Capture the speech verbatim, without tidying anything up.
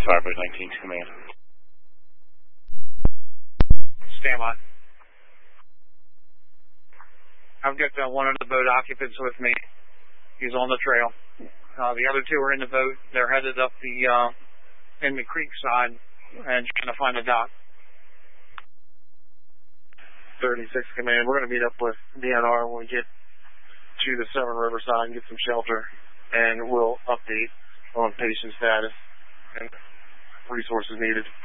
Firebird nineteen command. Stand by. I've got uh, one of the boat occupants with me. He's on the trail. Uh, the other two are in the boat. They're headed up the uh, in the creek side and trying to find a dock. thirty-six command. We're going to meet up with D N R when we get to the Severn River side and get some shelter, and we'll update on patient status and resources needed.